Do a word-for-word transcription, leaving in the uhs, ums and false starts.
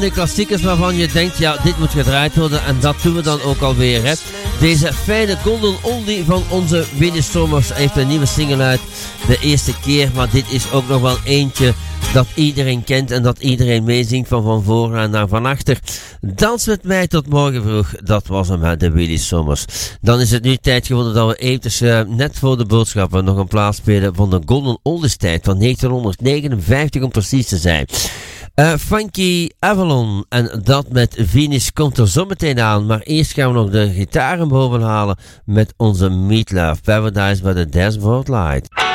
De klassiekers waarvan je denkt, ja, dit moet gedraaid worden. En dat doen we dan ook alweer, hè. Deze fijne golden oldie van onze Willy Sommers heeft een nieuwe single uit. De eerste keer, maar dit is ook nog wel eentje dat iedereen kent en dat iedereen meezingt van van voor naar van achter. Dans met mij tot morgen vroeg, dat was hem, hè, de Willy Sommers. Dan is het nu tijd geworden dat we eventjes uh, net voor de boodschappen nog een plaats spelen van de golden oldies tijd van negentienhonderdnegenenvijftig om precies te zijn. Uh, Funky Avalon en dat met Venus komt er zo meteen aan, maar eerst gaan we nog de gitaren boven halen met onze Meatloaf Paradise by the Dashboard Light.